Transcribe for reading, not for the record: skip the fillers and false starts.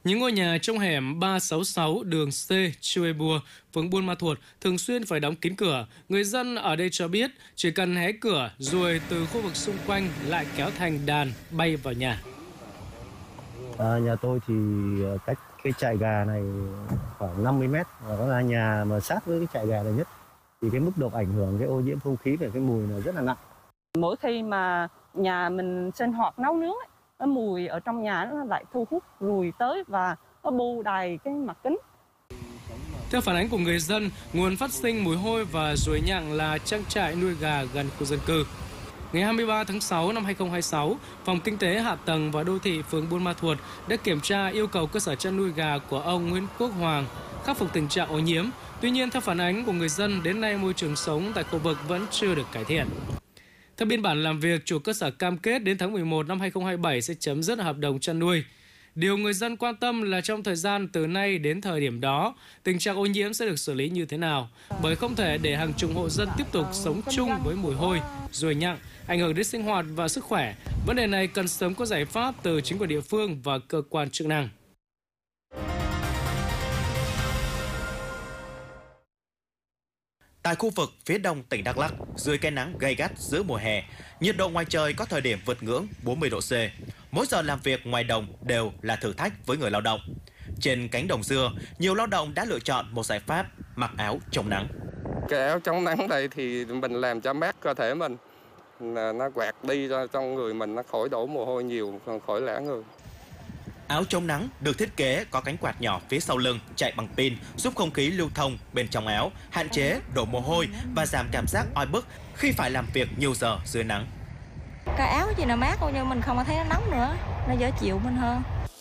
Những ngôi nhà trong hẻm 366 đường C, Chue Bua, phường Buôn Ma Thuột thường xuyên phải đóng kín cửa. Người dân ở đây cho biết chỉ cần hé cửa, ruồi từ khu vực xung quanh lại kéo thành đàn bay vào nhà. Nhà tôi thì cách cái trại gà này khoảng 50 mét, và đó là nhà mà sát với cái trại gà này nhất. Thì cái mức độ ảnh hưởng cái ô nhiễm không khí về cái mùi này rất là nặng. Mỗi khi mà nhà mình sinh hoạt nấu nướng, cái mùi ở trong nhà nó lại thu hút ruồi tới và nó bu đầy cái mặt kính. Theo phản ánh của người dân, nguồn phát sinh mùi hôi và ruồi nhặng là trang trại nuôi gà gần khu dân cư. Ngày 23 tháng 6 năm 2026, Phòng Kinh tế Hạ tầng và Đô thị phường Buôn Ma Thuột đã kiểm tra yêu cầu cơ sở chăn nuôi gà của ông Nguyễn Quốc Hoàng khắc phục tình trạng ô nhiễm. Tuy nhiên, theo phản ánh của người dân, đến nay môi trường sống tại khu vực vẫn chưa được cải thiện. Theo biên bản làm việc, chủ cơ sở cam kết đến tháng 11 năm 2027 sẽ chấm dứt hợp đồng chăn nuôi. Điều người dân quan tâm là trong thời gian từ nay đến thời điểm đó, tình trạng ô nhiễm sẽ được xử lý như thế nào? Bởi không thể để hàng chục hộ dân tiếp tục sống chung với mùi hôi, ruồi nhặng, ảnh hưởng đến sinh hoạt và sức khỏe. Vấn đề này cần sớm có giải pháp từ chính quyền địa phương và cơ quan chức năng. Tại khu vực phía đông tỉnh Đắk Lắk, dưới cái nắng gay gắt giữa mùa hè, nhiệt độ ngoài trời có thời điểm vượt ngưỡng 40 độ C. Mỗi giờ làm việc ngoài đồng đều là thử thách với người lao động. Trên cánh đồng dưa, nhiều lao động đã lựa chọn một giải pháp mặc áo chống nắng. Cái áo chống nắng đây thì mình làm cho mát cơ thể mình, nó quẹt đi cho trong người mình, nó khỏi đổ mồ hôi nhiều, khỏi lã người. Áo chống nắng được thiết kế có cánh quạt nhỏ phía sau lưng chạy bằng pin, giúp không khí lưu thông bên trong áo, hạn chế đổ mồ hôi và giảm cảm giác oi bức khi phải làm việc nhiều giờ dưới nắng. Cái áo gì nó mát, nhưng mình không có thấy nó nóng nữa, nó dễ chịu mình hơn.